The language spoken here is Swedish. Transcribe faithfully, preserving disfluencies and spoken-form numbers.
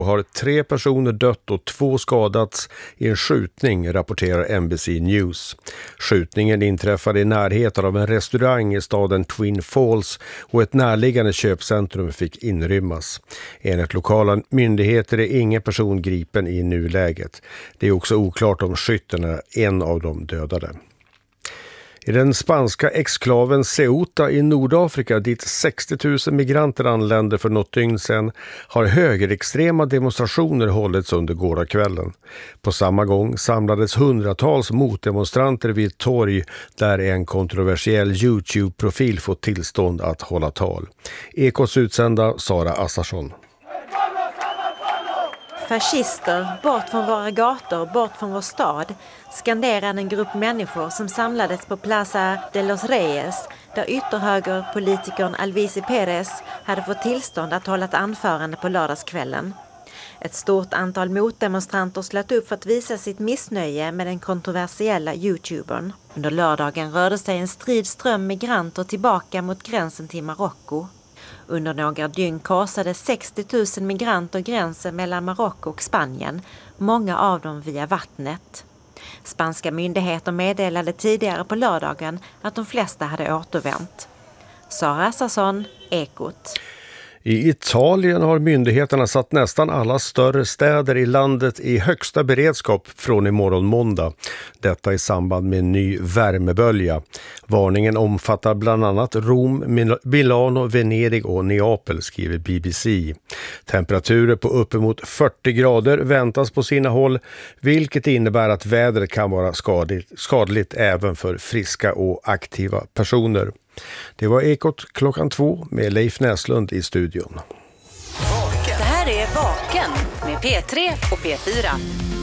har tre personer dött och två skadats i en skjutning, rapporterar N B C News. Skjutningen inträffade i närheten av en restaurang i staden Twin Falls och ett närliggande köpcentrum fick inrymmas. Enligt lokala myndigheter är ingen person gripen i nuläget. Det är också oklart om skytten är en av de dödade. I den spanska exklaven Ceuta i Nordafrika, dit sextio tusen migranter anländer för något dygn sedan, har högerextrema demonstrationer hållits under gårdagskvällen. På samma gång samlades hundratals motdemonstranter vid ett torg där en kontroversiell YouTube-profil fått tillstånd att hålla tal. Ekots utsända Sara Assarsson. Fascister, bort från våra gator, bort från vår stad, skanderade en grupp människor som samlades på Plaza de los Reyes, där ytterhögerpolitikern Alvise Pérez hade fått tillstånd att hålla ett anförande på lördagskvällen. Ett stort antal motdemonstranter slöt upp för att visa sitt missnöje med den kontroversiella YouTubern. Under lördagen rörde sig en stridström migranter tillbaka mot gränsen till Marocko. Under några dygn korsade sextio tusen migranter gränsen mellan Marocko och Spanien, många av dem via vattnet. Spanska myndigheter meddelade tidigare på lördagen att de flesta hade återvänt. Sara Assarsson, Ekot. I Italien har myndigheterna satt nästan alla större städer i landet i högsta beredskap från imorgon måndag. Detta i samband med en ny värmebölja. Varningen omfattar bland annat Rom, Milano, Venedig och Neapel, skriver B B C. Temperaturer på uppemot fyrtio grader väntas på sina håll, vilket innebär att vädret kan vara skadligt, skadligt även för friska och aktiva personer. Det var Ekot klockan två med Leif Näslund i studion. Det här är Vaken med P tre och P fyra.